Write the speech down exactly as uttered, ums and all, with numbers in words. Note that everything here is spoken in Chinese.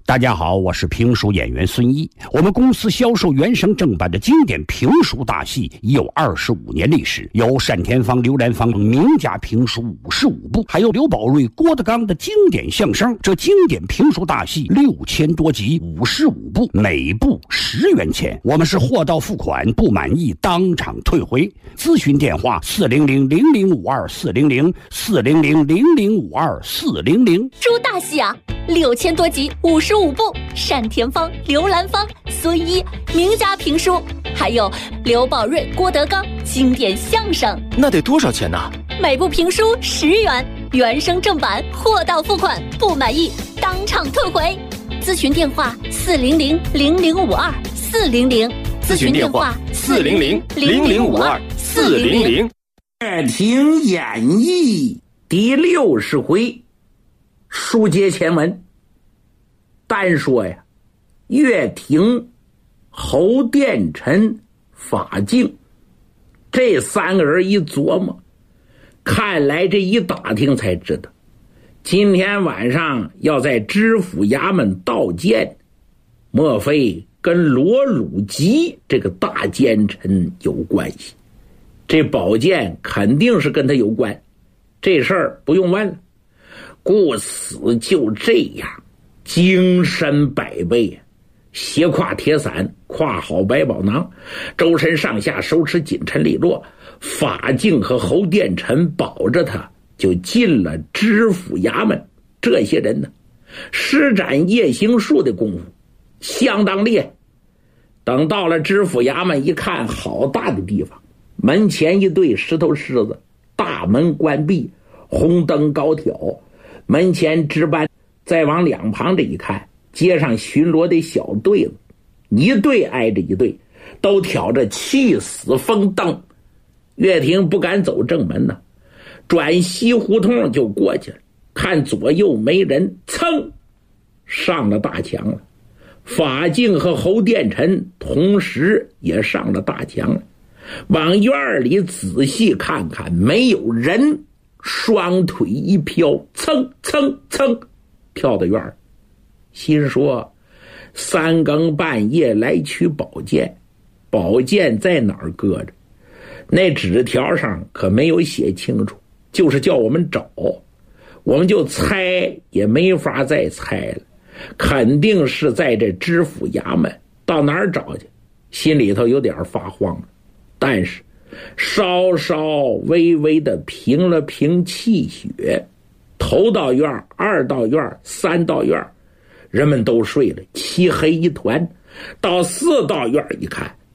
大家好，我是评书演员孙一。我们公司销售原声正版的经典评书大戏已有二十五年历史，有单田芳、刘兰芳名家评书五十五部，还有刘宝瑞、郭德纲的经典相声。这经典评书大戏六千多集，五十五部，每部十元钱。我们是货到付款，不满意当场退回。咨询电话：四零零零零五二四零零四零零零零五二四零零。 出大戏啊！六千多集，五十五部，单田芳、刘兰芳、孙一名家评书，还有刘宝瑞、郭德纲经典相声。 那得多少钱呢？ 每部评书十元，原声正版，货到付款，不满意当场退回。咨询电话：四零零零零五二四零零。 咨询电话：四零零零零五二四零零。 乐亭演义第六十回。书接前文，单说呀，乐亭、侯殿臣、法镜这三个人一琢磨，看来这一打听才知道，今天晚上要在知府衙门盗监，莫非跟罗汝吉这个大奸臣有关系？这宝剑肯定是跟他有关，这事儿不用问了。故此就这样，精神百倍，斜挎铁伞，挎好百宝囊，周身上下手持锦陈利落，法镜和侯殿臣保着他，就进了知府衙门。这些人呢，施展夜行术的功夫相当厉害。等到了知府衙门一看，好大的地方，门前一对石头狮子，大门关闭，红灯高挑，门前值班，再往两旁这一看，街上巡逻的小队子，一队挨着一队，都挑着气死风灯。乐亭不敢走正门呢，转西胡同就过去了，看左右没人，噌上了大墙了。法镜和侯殿臣同时也上了大墙了，往院里仔细看看，没有人，双腿一飘，蹭蹭蹭跳到院儿，心说三更半夜来取宝剑，宝剑在哪儿搁着？那纸条上可没有写清楚，就是叫我们找，我们就猜也没法再猜了，肯定是在这知府衙门，到哪儿找去？心里头有点发慌，但是稍稍微微的平了平气血，头道院、二道院、三道院，人们都睡了，漆黑一团。到四道院一看，